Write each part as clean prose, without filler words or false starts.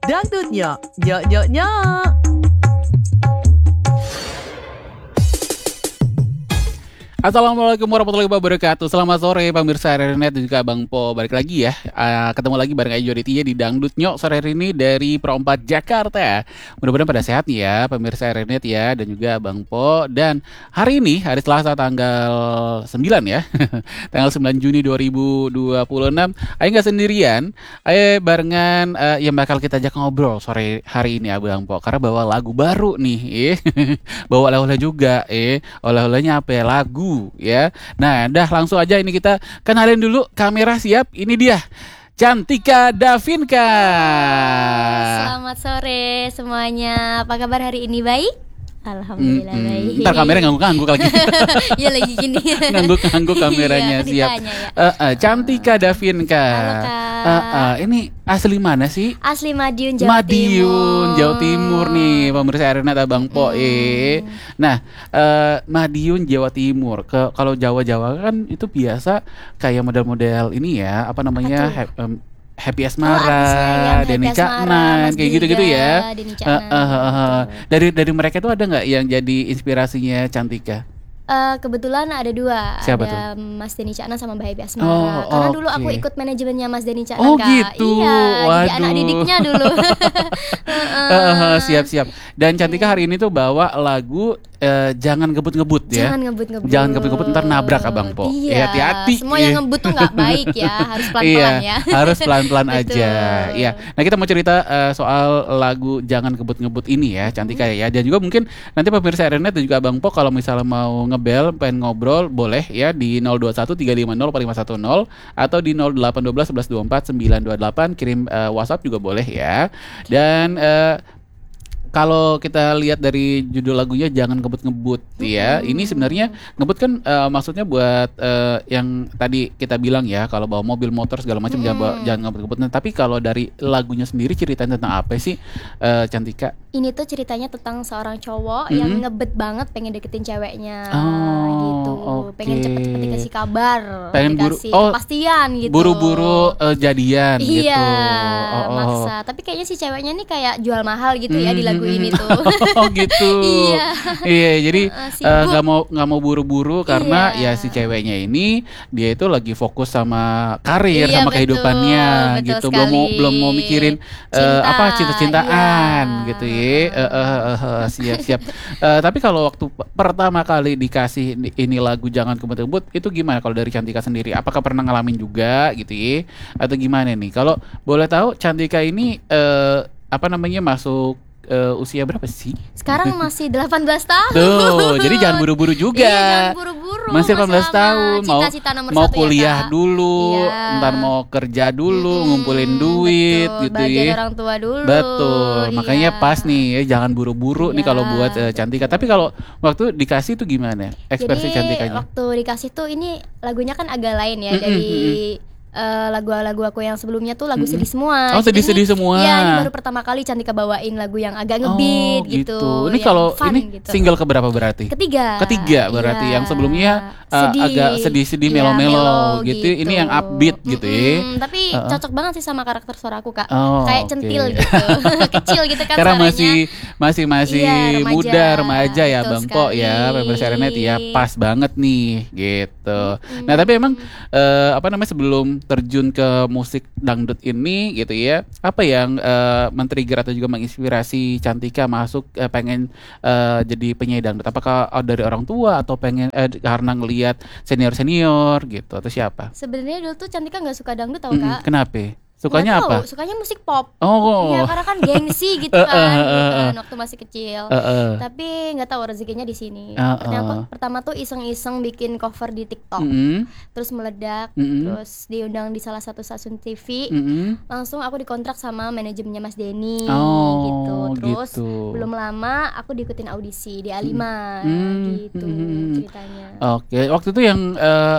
Dangdutnya, nyok nyok nyok. Assalamualaikum warahmatullahi wabarakatuh. Selamat sore pemirsa Renet dan juga Bang Po. Balik lagi ya, ketemu lagi bareng Ayu Aditya di Dangdut Nyok sore hari ini dari Pro 4 Jakarta. Mudah-mudahan pada sehat nih ya pemirsa Renet ya, dan juga Bang Po. Dan hari ini hari Selasa tanggal 9 ya tanggal 9 Juni 2026. Ayu gak sendirian, Ayu barengan yang bakal kita ajak ngobrol sore hari ini ya Bang Po, karena bawa lagu baru nih bawa oleh-oleh juga oleh-olehnya apa ya, lagu ya. Nah, dah langsung aja ini kita kenalin dulu. Kamera siap, ini dia Cantika Davinka. Selamat sore semuanya. Apa kabar hari ini, baik? Alhamdulillah baik. Ntar kamera ngangguk-ngangguk lagi. Iya lagi gini. Ngangguk-ngangguk kameranya, siap. Ya. Cantika Davinka. Halo, Kak. Ini asli mana sih? Asli Madiun, Jawa Timur. Jawa Timur nih pemirsa Arena Bang Po. Nah, Madiun Jawa Timur. Kalau Jawa-Jawa kan itu biasa kayak model-model ini ya, apa namanya? Happy Asmara, Denny Caknan, kayak gitu-gitu ya. Dari mereka itu ada nggak yang jadi inspirasinya Cantika? Kebetulan ada dua. Siapa ada tuh? Mas Denny Caknan sama Mbak Happy Asmara. Karena dulu aku ikut manajemennya Mas Denny Caknan, Oh Kak. gitu. Iya, Waduh. jadi anak didiknya dulu. Siap-siap. Dan Cantika hari ini tuh bawa lagu Jangan Ngebut-Ngebut ya. Jangan ngebut-ngebut ntar nabrak Abang Po. Iya. Hati-hati. Semua yang ngebut tuh nggak baik ya. Harus pelan-pelan ya. Harus pelan-pelan aja. Betul. Iya. Nah, kita mau cerita soal lagu Jangan Ngebut-Ngebut ini ya, Cantika ya. Dan juga mungkin nanti pemirsa Renet dan juga Abang Po kalau misalnya mau ngebel, pengen ngobrol, boleh ya di 021 350 4510 atau di 0812 1124 928, kirim WhatsApp juga boleh ya. Dan kalau kita lihat dari judul lagunya Jangan Ngebut-Ngebut ya. Ini sebenarnya ngebut kan maksudnya buat yang tadi kita bilang ya, kalau bawa mobil, motor segala macam jangan ngebut-ngebut. Nah, tapi kalau dari lagunya sendiri ceritanya tentang apa sih Cantika? Ini tuh ceritanya tentang seorang cowok yang ngebet banget pengen deketin ceweknya gitu. Okay. Pengen cepet-cepet dikasih kabar, pengen dikasih kepastian gitu. Buru-buru jadian gitu. Iya, maksa. Tapi kayaknya si ceweknya nih kayak jual mahal gitu ya di lagu ini tuh. Oh gitu. Iya, jadi nggak mau buru-buru karena ya si ceweknya ini dia itu lagi fokus sama karir, sama kehidupannya gitu. Belum mau mikirin cinta-cintaan gitu ya. Siap. Tapi kalau waktu pertama kali dikasih ini lagu Jangan Ngebut-Ngebut itu gimana kalau dari Cantika sendiri? Apakah pernah ngalamin juga gitu ya? Atau gimana nih? Kalau boleh tahu Cantika ini masuk usia berapa sih? Sekarang masih 18 tahun. Tuh, jadi jangan buru-buru juga. Iya, jangan buru-buru. Masih 18 tahun, mau kuliah ya, dulu, ntar mau kerja dulu, ngumpulin duit betul, gitu bagian ya. orang tua dulu. Betul, makanya pas nih ya, jangan buru-buru nih kalau buat Cantika. Tapi kalau waktu dikasih tuh gimana ekspresi Cantikanya? Waktu dikasih tuh ini lagunya kan agak lain ya dari lagu-lagu aku yang sebelumnya tuh lagu sedih semua. Oh, sedih-sedih semua. Iya, ini baru pertama kali Cantika bawain lagu yang agak ngebeat gitu. Ini kalau ini gitu. Single keberapa berarti? Ketiga berarti. Yang sebelumnya agak sedih-sedih, melo-melo gitu. Ini yang upbeat gitu ya. Tapi cocok banget sih sama karakter suara aku, Kak. Okay. Kayak centil gitu. Kecil gitu kan karena suaranya. masih muda, remaja ya Bang Po ya. Pemirsa Renet ya, pas banget nih gitu. Nah, tapi emang sebelum terjun ke musik dangdut ini gitu ya, apa yang men-trigger atau juga menginspirasi Cantika masuk pengen jadi penyanyi dangdut? Apakah dari orang tua atau pengen karena ngelihat senior gitu, atau siapa? Sebenarnya dulu tuh Cantika nggak suka dangdut tau, Kak. Kenapa? Sukanya apa? Sukanya musik pop. Oh. Iya, karena kan gengsi gitu kan, waktu masih kecil. Tapi nggak tahu rezekinya di sini. Ternyata pertama tuh iseng-iseng bikin cover di TikTok, terus meledak, terus diundang di salah satu stasiun TV. Langsung aku dikontrak sama manajemennya Mas Denny gitu. Terus belum lama aku diikutin audisi di A5 gitu ceritanya. Oke, waktu itu yang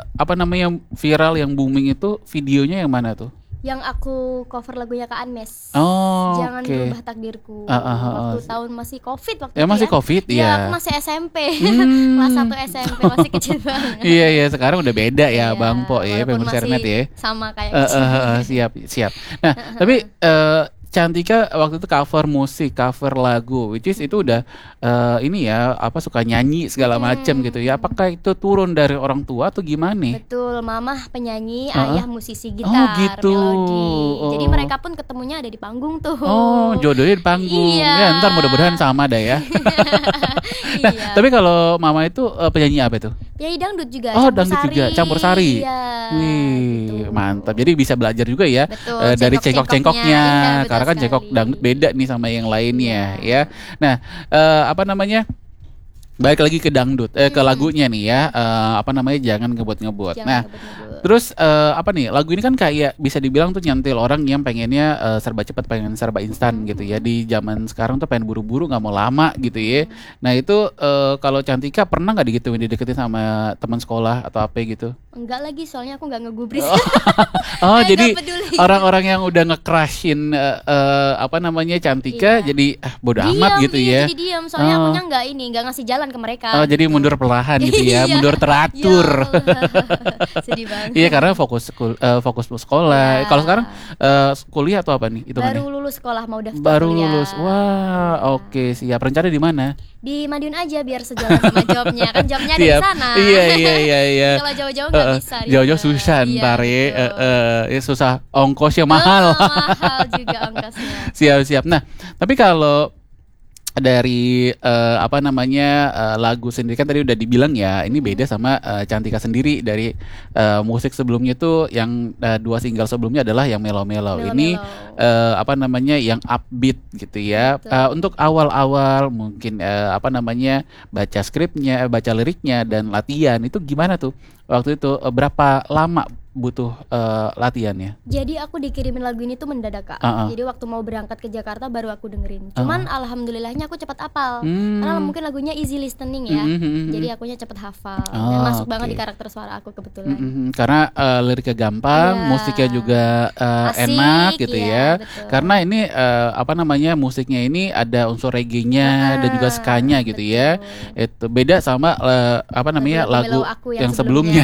viral yang booming itu videonya yang mana tuh? Yang aku cover lagunya Kak Anmes. Jangan berubah takdirku. Waktu tahun masih Covid waktu itu. Masih Covid, ya. Aku masih SMP. Kelas 1 SMP, masih kecil banget. Iya, sekarang udah beda ya Bang Po ya, pemirsa Renet ya. Sama kayak kecil. Siap. Nah, tapi Cantika waktu itu cover musik, cover lagu, which is itu udah ini ya apa suka nyanyi segala macam gitu ya. Apakah itu turun dari orang tua atau gimana? Betul, mama penyanyi, ayah musisi gitar, gitu. melodi. Jadi mereka pun ketemunya ada di panggung tuh. Oh, jodohnya di panggung. Ya, ntar mudah-mudahan sama dah ya. Nah, tapi kalau mama itu penyanyi apa itu? Penyanyi dangdut juga. Oh, dangdut juga, campur sari. Iya. Wih, gitu. Mantap. Jadi bisa belajar juga ya. Betul, dari cengkok-cengkoknya. Iya, Karena kan sekali. cengkok dangdut beda nih sama yang lainnya ya. Nah, apa namanya? Balik lagi ke dangdut, ke lagunya nih ya, apa namanya jangan ngebut-ngebut. Nah, terus apa nih lagu ini kan kayak bisa dibilang tuh nyentil orang yang pengennya serba cepat, pengen serba instan gitu ya. Di zaman sekarang tuh pengen buru-buru, nggak mau lama gitu ya. Nah itu kalau Cantika pernah nggak digituin, dideketin sama teman sekolah atau apa gitu? Enggak lagi, soalnya aku nggak ngegubris. Oh jadi orang-orang yang udah nge-crushin apa namanya Cantika jadi bodo amat gitu ya. Jadi diam, soalnya akunya nggak ngasih jalan ke mereka. Oh jadi mundur perlahan gitu ya, mundur teratur. Sedih banget. Iya karena fokus sekolah. Kalau sekarang kuliah atau apa nih? Baru lulus sekolah, mau daftar Baru kuliah. lulus. Wah, oke siap. Rencana di mana? Di Madiun aja biar sejalan sama jobnya. Kan jobnya ada di sana. Iya. Kalau jauh-jauh nggak bisa. Jauh-jauh susah ntar ya susah, ongkosnya mahal. Mahal juga ongkosnya. Siap. Nah, tapi kalau dari apa namanya lagu sendiri kan tadi udah dibilang ya ini beda sama Cantika sendiri dari musik sebelumnya tuh yang 2 single sebelumnya adalah yang melo-melo. Ini apa namanya yang upbeat gitu ya. Untuk awal-awal mungkin apa namanya baca skripnya, baca liriknya dan latihan itu gimana tuh waktu itu, berapa lama butuh latihannya? Jadi aku dikirimin lagu ini tuh mendadak Kak. Jadi waktu mau berangkat ke Jakarta baru aku dengerin. Cuman alhamdulillahnya aku cepat hafal. Karena mungkin lagunya easy listening ya. Jadi akunya cepat hafal. Dan masuk banget di karakter suara aku kebetulan. Karena liriknya gampang, musiknya juga asik, enak gitu ya. Betul. Karena ini apa namanya musiknya ini ada unsur reggae-nya dan juga ska-nya gitu ya. Itu beda sama apa namanya lagu yang sebelumnya.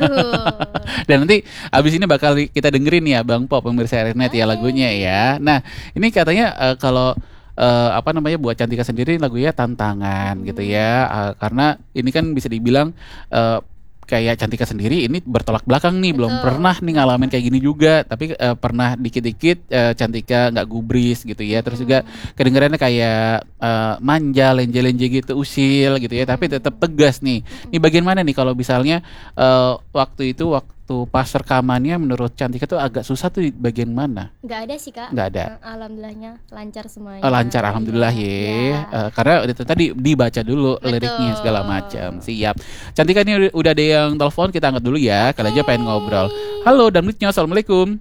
Dan nanti abis ini bakal kita dengerin ya Bang Po, pemirsa RNet ya lagunya ya. Nah ini katanya kalau apa namanya buat Cantika sendiri lagunya tantangan gitu ya, karena ini kan bisa dibilang kayak Cantika sendiri ini bertolak belakang nih. Belum pernah nih ngalamin kayak gini juga, tapi pernah dikit-dikit Cantika nggak gubris gitu ya. Terus juga kedengarannya kayak manja, lenje-lenje gitu, usil gitu ya, tapi tetap tegas nih. Ini bagian mana nih kalau misalnya waktu pas rekamannya menurut Cantika tuh agak susah tuh di bagian mana? Nggak ada sih Kak. Nggak ada. Alhamdulillahnya lancar semuanya. Lancar alhamdulillah ya. Karena itu tadi dibaca dulu liriknya segala macam. Siap. Cantika ini udah ada yang telepon, kita angkat dulu ya. Kali aja pengen ngobrol. Halo Dangdutnya, assalamualaikum.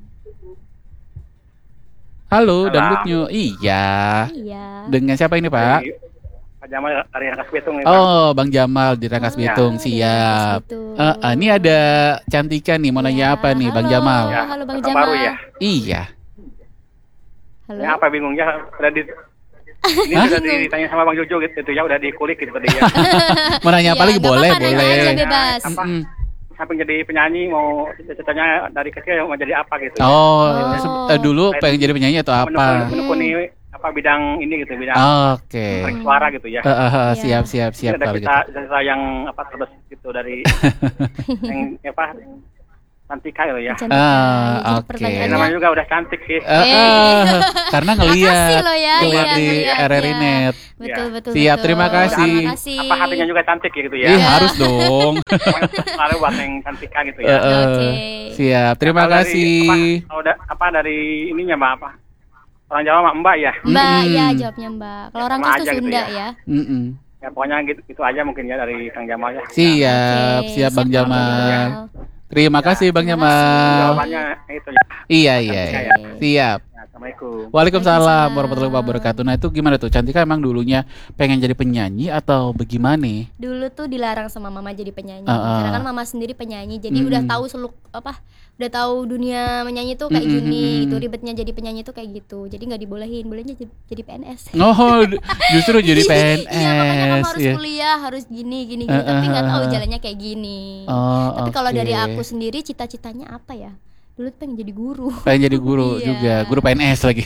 Halo Dangdutnya. Iya. Dengan siapa ini Pak? Pak Jamal dari Rangkas Bitung nih, Pak. Bang Jamal di Rangkas Bitung, siap. Ini ada Cantika nih, mau nanya apa nih Bang Jamal? Halo Bang Jamal. Baru ya? Iya. Halo. Ya, apa bingungnya? Ini sudah ditanya sama Bang Jojo gitu ya, udah dikulik gitu tadi ya. Mau nanya apa lagi? Boleh. Bebas. Sampai jadi penyanyi, mau cita-citanya dari kecil mau jadi apa gitu. Dulu pengen jadi penyanyi atau apa? Menekuni apa bidang ini gitu, bidang tarik suara gitu ya. Siap kalau gitu. Ada yang apa terus gitu dari yang apa Cantika gitu ya. Oke. Namanya juga udah cantik sih. Karena ngeliat di RRI Net. Betul. Siap, terima kasih. Apa hatinya juga cantik gitu ya. Harus dong. Selalu buat yang Cantika gitu ya. Siap, terima kasih. Apa dari ininya Mbak apa? Orang Jawa Mbak ya? Mbak ya, jawabnya Mbak. Kalau orang itu Sunda ya. Ya pokoknya gitu aja mungkin ya dari Kang Jamal ya. Siap Bang Jamal. Terima kasih Bang Jamal. Jawabannya itu ya. Iya. Siap. Assalamualaikum. Waalaikumsalam warahmatullahi wabarakatuh. Nah itu gimana tuh Cantika, emang dulunya pengen jadi penyanyi atau bagaimana? Dulu tuh dilarang sama mama jadi penyanyi. Karena kan mama sendiri penyanyi, jadi udah tahu udah tahu dunia menyanyi tuh kayak gini gitu, ribetnya jadi penyanyi tuh kayak gitu. Jadi nggak dibolehin, bolehnya jadi PNS. Justru jadi PNS. Iya, makanya kamu harus kuliah, harus gini. Tapi nggak tahu jalannya kayak gini. Tapi kalau dari aku sendiri cita-citanya apa ya? Dulu pengen jadi guru. Pengen jadi guru juga, guru PNS lagi.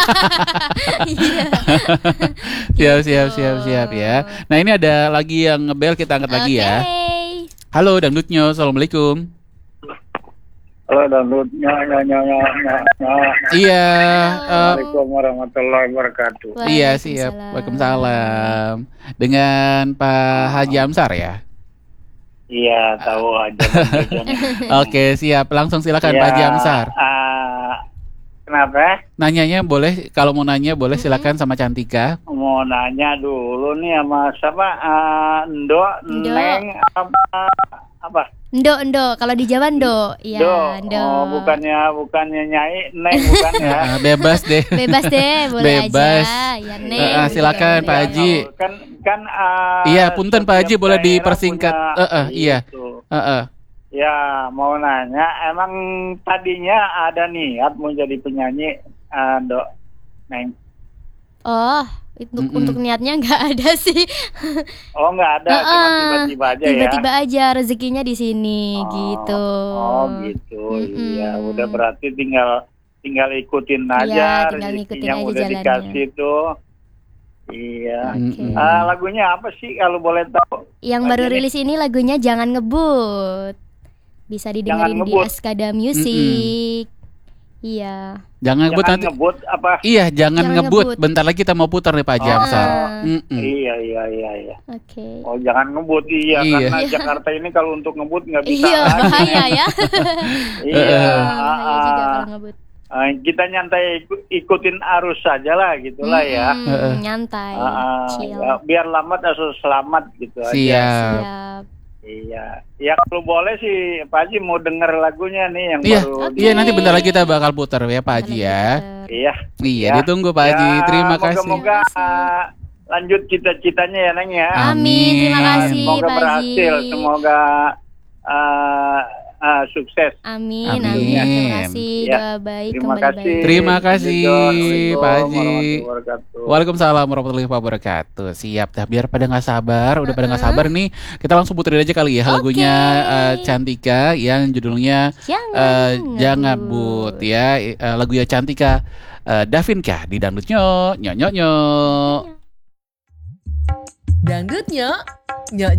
Iya. Siap ya. Nah ini ada lagi yang ngebel, kita angkat lagi ya. Halo Dangdutnyo, assalamualaikum. Halo Dangdutnyo, Iya. Assalamualaikum warahmatullahi wabarakatuh. Iya siap, waalaikumsalam. Dengan Pak Haji Amsar ya. Iya, tahu aja. Oke, siap. Langsung silakan Pak Haji Amsar. Kenapa? Nanyanya boleh, kalau mau nanya boleh silakan sama Cantika. Mau nanya dulu nih sama siapa? Neng apa? Ndo, kalau di Jawa Ndo. Iya, Ndo. Oh, bukannya Nyai, Neng bukan ya. Bebas deh. Bebas deh, boleh Bebas. aja. Ya, Neng. Silakan Pak Haji. Kan iya, punten Pak Haji boleh dipersingkat. Iya. Ya, mau nanya, emang tadinya ada niat mau jadi penyanyi, Dok, Neng? Oh, untuk niatnya nggak ada sih. Oh, nggak ada, cuma tiba-tiba aja ya? Tiba-tiba aja rezekinya di sini, gitu. Oh, gitu. Iya, udah berarti tinggal ikutin aja, rezeki yang udah jalannya. dikasih tuh. Iya. Okay. Lagunya apa sih kalau boleh tahu? Yang baru rilis ini lagunya Jangan Ngebut. Bisa didengerin di Askada Music. Iya. Jangan ngebut nanti. Ngebut apa? Iya, jangan ngebut. Bentar lagi kita mau putar nih Pak Haji Amsar. Iya. Oke. Oh, jangan ngebut, karena Jakarta ini kalau untuk ngebut nggak bisa. Iya, bahaya ya. Iya. Bahaya juga kalau ngebut. Kita nyantai ikutin arus saja lah gitulah ya. Nyantai. Chill. Biar lambat atau selamat gitu aja. Siap. Iya. Ya kalau boleh sih Pak Haji mau denger lagunya nih yang baru. Iya, nanti bentar lagi kita bakal putar ya Pak Haji ya. Iya, ditunggu Pak Haji. Terima kasih. Moga-moga lanjut cita-citanya ya Neng ya. Amin. Terima kasih semoga Pak Haji. Berhasil, semoga sukses. Amin. Terima kasih. Doa baik. Terima kasih. Terima kasih Pak Haji. Wabarakatuh. Waalaikumsalam warahmatullahi wabarakatuh. Siap dah, biar pada nggak sabar. Udah pada nggak sabar nih, kita langsung puterin aja kali ya lagunya Cantika yang judulnya Jangan Ngebut ya. Lagunya Cantika, Davinka di Dangdutnyo. Nyok. Dangdutnyo.